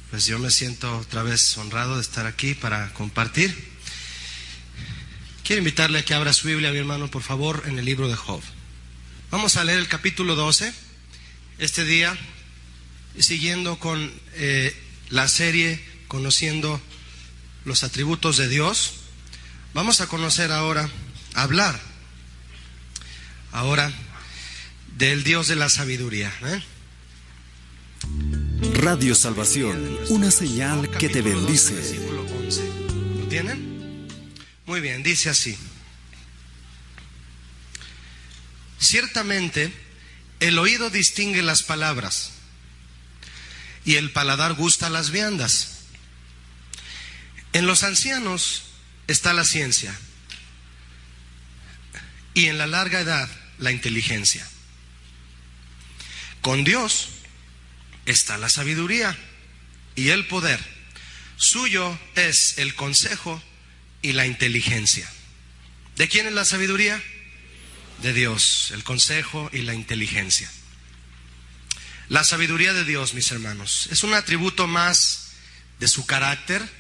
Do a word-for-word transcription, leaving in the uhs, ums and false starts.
pues yo me siento otra vez honrado de estar aquí para compartir. Quiero invitarle a que abra su Biblia, mi hermano, por favor, en el libro de Job. Vamos a leer el capítulo doce, este día, siguiendo con eh, la serie Conociendo los atributos de Dios. Vamos a conocer ahora, a hablar ahora del Dios de la sabiduría, ¿eh? Radio Salvación, una señal que te bendice. Versículo once. ¿Lo tienen? Muy bien, dice así: ciertamente el oído distingue las palabras y el paladar gusta las viandas. En los ancianos está la ciencia y en la larga edad la inteligencia. Con Dios está la sabiduría y el poder. Suyo es el consejo y la inteligencia. ¿De quién es la sabiduría? De Dios, el consejo y la inteligencia. La sabiduría de Dios, mis hermanos, es un atributo más de su carácter